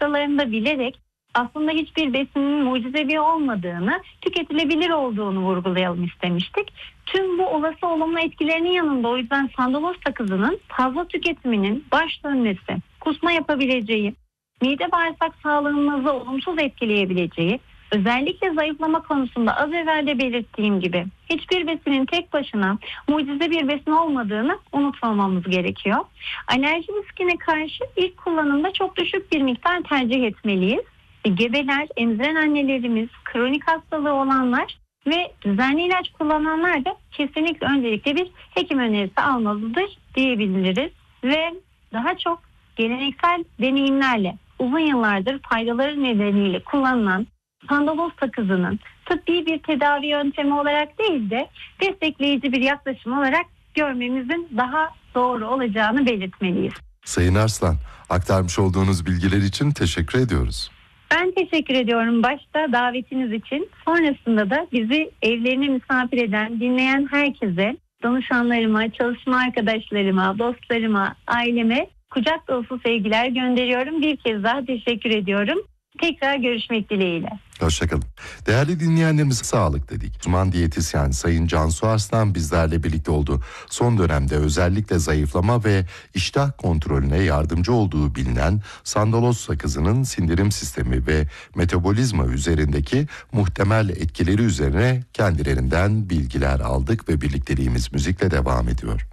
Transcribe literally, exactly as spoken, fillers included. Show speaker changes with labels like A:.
A: noktalarını da bilerek aslında hiçbir besinin mucizevi olmadığını, tüketilebilir olduğunu vurgulayalım istemiştik. Tüm bu olası olumlu etkilerinin yanında o yüzden sandalos sakızının fazla tüketiminin baş dönmesi, kusma yapabileceği, mide bağırsak sağlığımızı olumsuz etkileyebileceği, özellikle zayıflama konusunda az evvel de belirttiğim gibi hiçbir besinin tek başına mucize bir besin olmadığını unutmamamız gerekiyor. Alerji riskine karşı ilk kullanımda çok düşük bir miktar tercih etmeliyiz. Gebeler, emziren annelerimiz, kronik hastalığı olanlar ve düzenli ilaç kullananlar da kesinlikle öncelikle bir hekim önerisi almalıdır diyebiliriz. Ve daha çok geleneksel deneyimlerle uzun yıllardır faydaları nedeniyle kullanılan sandalos sakızının tıbbi bir tedavi yöntemi olarak değil de destekleyici bir yaklaşım olarak görmemizin daha doğru olacağını belirtmeliyiz.
B: Sayın Arslan, aktarmış olduğunuz bilgiler için teşekkür ediyoruz.
A: Ben teşekkür ediyorum başta davetiniz için. Sonrasında da bizi evlerine misafir eden, dinleyen herkese, danışanlarıma, çalışma arkadaşlarıma, dostlarıma, aileme kucak dolusu sevgiler gönderiyorum. Bir kez daha teşekkür ediyorum. Tekrar görüşmek dileğiyle.
B: Hoşçakalın. Değerli dinleyenlerimiz, sağlık dedik. Uzman diyetisyen Sayın Cansu Arslan bizlerle birlikte oldu. Son dönemde özellikle zayıflama ve iştah kontrolüne yardımcı olduğu bilinen sandalos sakızının sindirim sistemi ve metabolizma üzerindeki muhtemel etkileri üzerine kendilerinden bilgiler aldık ve birlikteliğimiz müzikle devam ediyor.